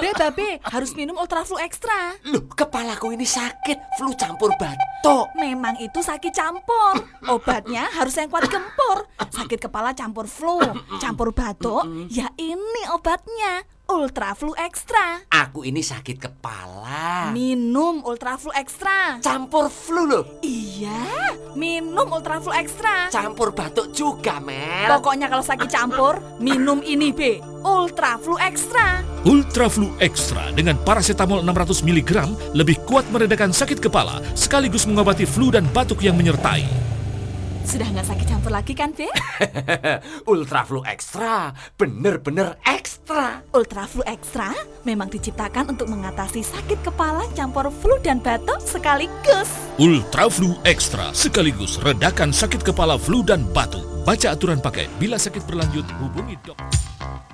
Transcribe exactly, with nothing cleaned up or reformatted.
Be, Babe, harus minum Ultraflu Extra. Loh, kepalaku ini sakit, flu campur batuk. Memang itu sakit campur. Obatnya harus yang kuat gempur. Sakit kepala campur flu, campur batuk, ya ini obatnya. Ultraflu Extra. Aku ini sakit kepala. Minum Ultraflu Extra. Campur flu loh. Iya, minum Ultraflu Extra. Campur batuk juga, Mel. Pokoknya kalau sakit campur, minum ini, Be. Ultraflu Extra. Ultraflu Extra dengan paracetamol enam ratus miligram lebih kuat meredakan sakit kepala sekaligus mengobati flu dan batuk yang menyertai. Sudah nggak sakit campur lagi kan, Be? Ultraflu Extra, bener-bener ekstra. Ultraflu Extra memang diciptakan untuk mengatasi sakit kepala campur flu dan batuk sekaligus. Ultraflu Extra sekaligus redakan sakit kepala flu dan batuk. Baca aturan pakai. Bila sakit berlanjut, hubungi dokter.